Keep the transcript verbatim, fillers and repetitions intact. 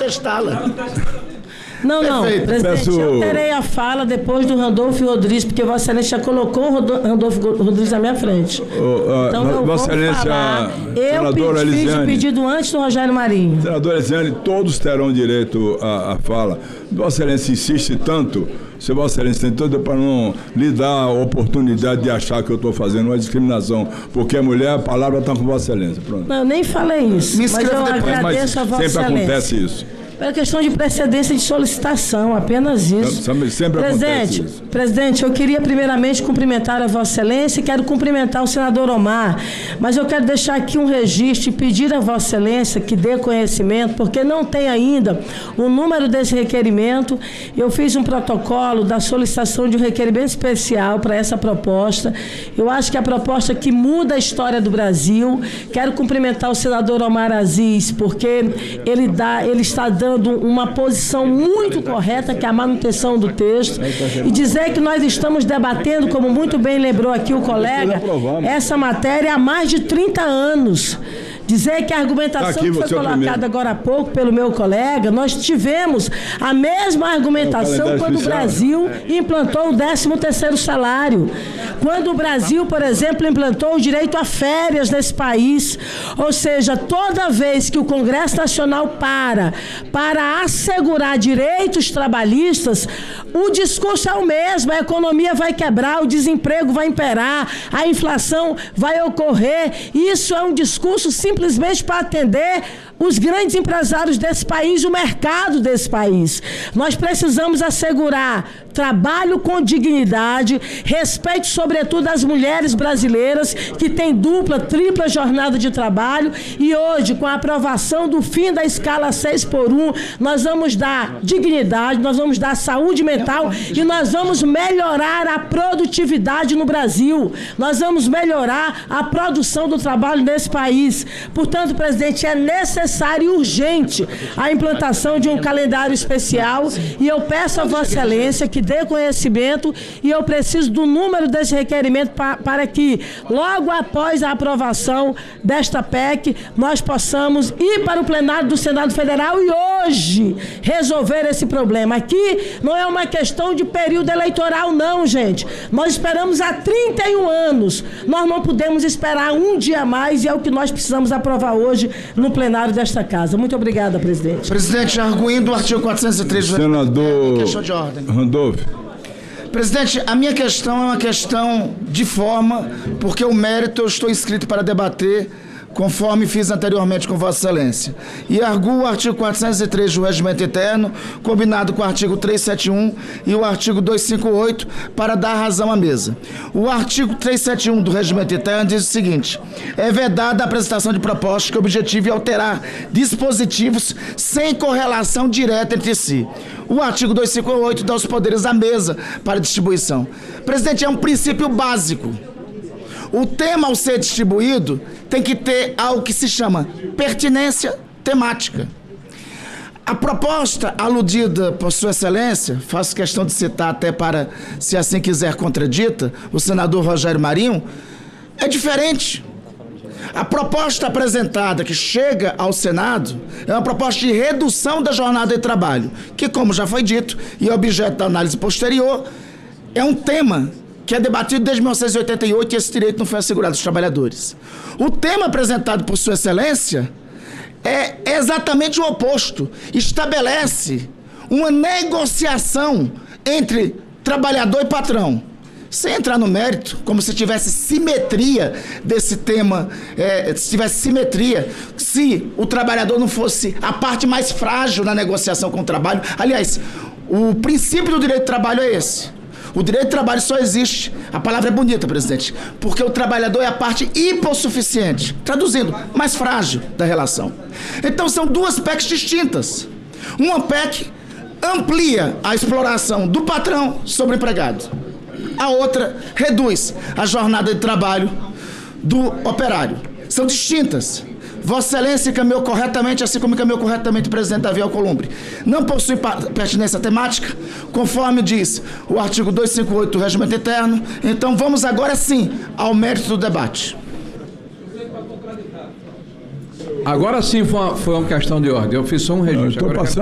contestá-la. Não, não, Perfeito. presidente, Peço... eu terei a fala depois do Randolfo Rodrigues, porque Vossa Excelência já colocou o Randolfo Rodrigues na minha frente. Oh, uh, então eu Vossa vou Excelência, falar. Eu senadora fiz Elisiane, o pedido antes do Rogério Marinho. Senadora Elisiane, todos terão direito à, à fala. Vossa Excelência insiste tanto, se Vossa Excelência tem tudo para não lhe dar a oportunidade de achar que eu estou fazendo uma discriminação, porque a mulher, a palavra está com Vossa Excelência. Pronto. Não, eu nem falei isso, Me mas eu depois, agradeço mas a Vossa sempre Excelência. acontece isso. É questão de precedência de solicitação, apenas isso. Sempre, sempre presidente, acontece isso. Presidente, eu queria primeiramente cumprimentar a Vossa Excelência e quero cumprimentar o senador Omar, mas eu quero deixar aqui um registro e pedir a Vossa Excelência que dê conhecimento, porque não tem ainda o número desse requerimento. Eu fiz um protocolo da solicitação de um requerimento especial para essa proposta. Eu acho que é a proposta que muda a história do Brasil. Quero cumprimentar o senador Omar Aziz, porque ele, dá, ele está dando uma posição muito correta, que é a manutenção do texto, e dizer que nós estamos debatendo, como muito bem lembrou aqui o colega, essa matéria há mais de trinta anos. Dizer que a argumentação tá aqui, que foi colocada primeiro. agora há pouco pelo meu colega, nós tivemos a mesma argumentação quando o Brasil implantou o décimo terceiro salário. Quando o Brasil, por exemplo, implantou o direito a férias nesse país. Ou seja, toda vez que o Congresso Nacional para para assegurar direitos trabalhistas, o discurso é o mesmo, a economia vai quebrar, o desemprego vai imperar, a inflação vai ocorrer. Isso é um discurso simplesmente simplesmente para atender os grandes empresários desse país, o mercado desse país. Nós precisamos assegurar trabalho com dignidade, respeito sobretudo às mulheres brasileiras que têm dupla, tripla jornada de trabalho, e hoje, com a aprovação do fim da escala seis por um, nós vamos dar dignidade, nós vamos dar saúde mental e nós vamos melhorar a produtividade no Brasil. Nós vamos melhorar a produção do trabalho nesse país. Portanto, presidente, é necessário e urgente a implantação de um calendário especial, e eu peço a Vossa Excelência que dê conhecimento, e eu preciso do número desse requerimento pa, para que, logo após a aprovação desta P E C, nós possamos ir para o plenário do Senado Federal e hoje resolver esse problema. Aqui não é uma questão de período eleitoral, não, gente. Nós esperamos há trinta e um anos. Nós não podemos esperar um dia mais, e é o que nós precisamos aprovar hoje no plenário desta casa. Muito obrigada, presidente. Presidente, arguindo o artigo quatrocentos e três. Senador questão de ordem. Randolfo. Presidente, a minha questão é uma questão de forma, porque o mérito eu estou inscrito para debater, conforme fiz anteriormente com Vossa Excelência. E arguo o artigo quatrocentos e três do Regimento Interno, combinado com o artigo trezentos e setenta e um e o artigo duzentos e cinquenta e oito, para dar razão à mesa. O artigo trezentos e setenta e um do Regimento Interno diz o seguinte: é vedada a apresentação de propostas que objetivem alterar dispositivos sem correlação direta entre si. O artigo duzentos e cinquenta e oito dá os poderes à mesa para distribuição. Presidente, é um princípio básico. O tema, ao ser distribuído, tem que ter algo que se chama pertinência temática. A proposta aludida por Sua Excelência, faço questão de citar até para, se assim quiser, contradita, o senador Rogério Marinho, é diferente. A proposta apresentada que chega ao Senado é uma proposta de redução da jornada de trabalho, que, como já foi dito, e é objeto da análise posterior, é um tema que é debatido desde mil novecentos e oitenta e oito e esse direito não foi assegurado aos trabalhadores. O tema apresentado por Sua Excelência é exatamente o oposto. Estabelece uma negociação entre trabalhador e patrão. Sem entrar no mérito, como se tivesse simetria desse tema, é, se tivesse simetria, se o trabalhador não fosse a parte mais frágil na negociação com o trabalho. Aliás, o princípio do direito do trabalho é esse. O direito do trabalho só existe, a palavra é bonita, presidente, porque o trabalhador é a parte hipossuficiente, traduzindo, mais frágil da relação. Então são duas P E Cs distintas. Uma P E C amplia a exploração do patrão sobre o empregado. A outra reduz a jornada de trabalho do operário. São distintas. Vossa Excelência caminhou corretamente, assim como caminhou corretamente o presidente Davi Alcolumbre. Não possui pertinência temática, conforme diz o artigo duzentos e cinquenta e oito do Regimento Interno. Então vamos agora sim ao mérito do debate. Agora sim foi uma, foi uma questão de ordem. Eu fiz só um registro. Eu estou passando.